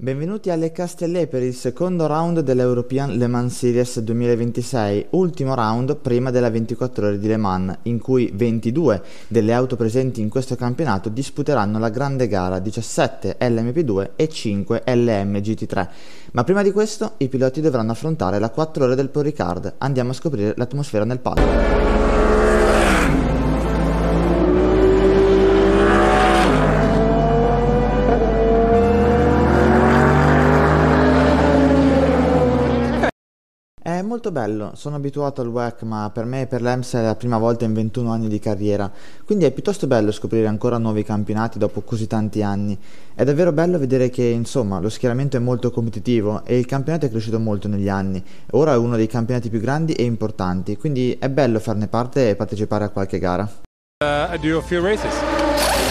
Benvenuti alle Castellet per il secondo round dell'European Le Mans Series 2026, ultimo round prima della 24 ore di Le Mans, in cui 22 delle auto presenti in questo campionato disputeranno la grande gara 17 LMP2 e 5 LM GT3. Ma prima di questo i piloti dovranno affrontare la 4 ore del Paul Ricard. Andiamo a scoprire l'atmosfera nel paddock. È molto bello, sono abituato al WEC, ma per me e per l'EMS è la prima volta in 21 anni di carriera, quindi è piuttosto bello scoprire ancora nuovi campionati dopo così tanti anni. È davvero bello vedere che, insomma, lo schieramento è molto competitivo e il campionato è cresciuto molto negli anni. Ora è uno dei campionati più grandi e importanti, quindi è bello farne parte e partecipare a qualche gara. I do a few races.